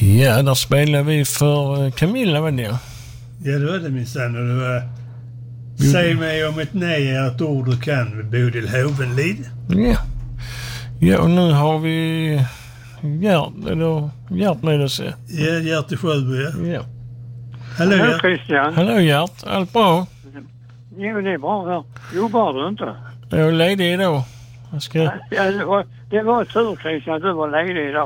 Ja, där spelar vi för Camilla, var det? Ja, det var det minsann. Och det var Säg mig om ett nej är ett ord du kan med Bodil Hovenlid. Ja. Ja, och nu har vi Gert med oss. Ja, Gert i Sjöbo, ja. Ja. Hallå, Hallå Gert. Christian. Hallå Gert, allt bra? Jo, det är bra här. Jobbar du inte? Jag är ledig idag. Jag ska... Ja, det var tur Christian att du var ledig idag.